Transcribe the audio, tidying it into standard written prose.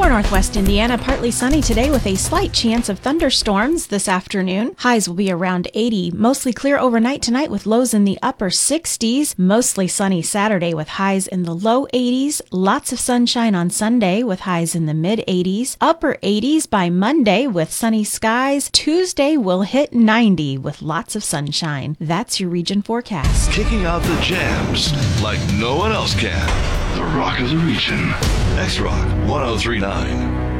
For Northwest Indiana, partly sunny today with a slight chance of thunderstorms this afternoon. Highs will be around 80. Mostly clear overnight tonight with lows in the upper 60s. Mostly sunny Saturday with highs in the low 80s. Lots of sunshine on Sunday with highs in the mid 80s. Upper 80s by Monday with sunny skies. Tuesday will hit 90 with lots of sunshine. That's your region forecast. Kicking out the jams like no one else can. The Rock of the Region. X-Rock 1039.